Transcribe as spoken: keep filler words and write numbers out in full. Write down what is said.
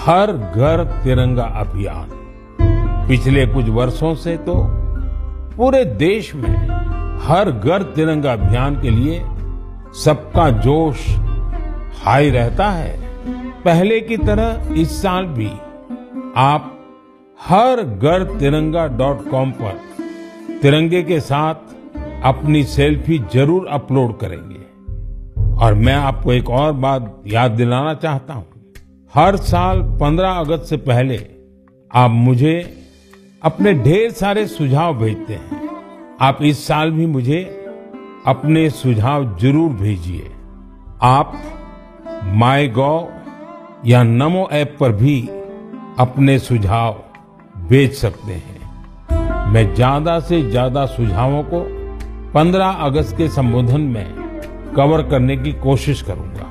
हर घर तिरंगा अभियान। पिछले कुछ वर्षों से तो पूरे देश में हर घर तिरंगा अभियान के लिए सबका जोश हाई रहता है। पहले की तरह इस साल भी आप हर घर तिरंगा डॉट कॉम पर तिरंगे के साथ अपनी सेल्फी जरूर अपलोड करेंगे। और मैं आपको एक और बात याद दिलाना चाहता हूँ, हर साल पंद्रह अगस्त से पहले आप मुझे अपने ढेर सारे सुझाव भेजते हैं। आप इस साल भी मुझे अपने सुझाव जरूर भेजिए। आप माय गॉव या नमो ऐप पर भी अपने सुझाव भेज सकते हैं। मैं ज्यादा से ज्यादा सुझावों को पंद्रह अगस्त के संबोधन में कवर करने की कोशिश करूंगा।